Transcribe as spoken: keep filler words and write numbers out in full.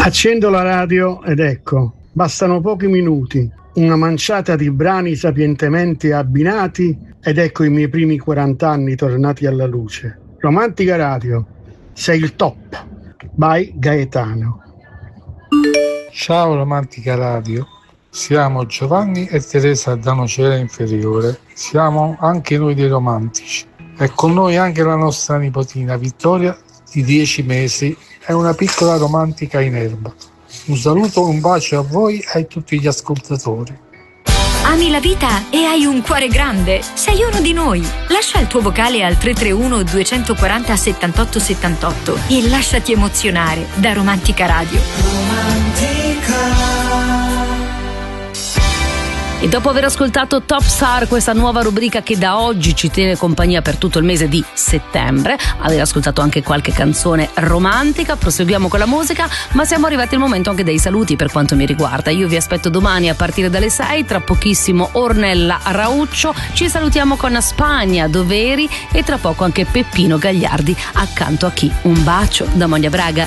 Accendo la radio ed ecco, bastano pochi minuti, una manciata di brani sapientemente abbinati ed ecco i miei primi quaranta anni tornati alla luce. Romantica Radio, sei il top. By Gaetano. Ciao Romantica Radio, siamo Giovanni e Teresa da Nocera Inferiore, siamo anche noi dei romantici e con noi anche la nostra nipotina Vittoria di dieci mesi e una piccola romantica in erba. Un saluto e un bacio a voi e a tutti gli ascoltatori. Ami la vita e hai un cuore grande? Sei uno di noi. Lascia il tuo vocale al tre tre uno due quattro zero settantotto settantotto e lasciati emozionare da Romantica Radio. Romantica. E dopo aver ascoltato Top Star, questa nuova rubrica che da oggi ci tiene compagnia per tutto il mese di settembre, aver ascoltato anche qualche canzone romantica, proseguiamo con la musica, ma siamo arrivati al momento anche dei saluti per quanto mi riguarda. Io vi aspetto domani a partire dalle sei, tra pochissimo Ornella Rauccio, ci salutiamo con Spagna Doveri e tra poco anche Peppino Gagliardi accanto a chi? Un bacio da Monia Braga.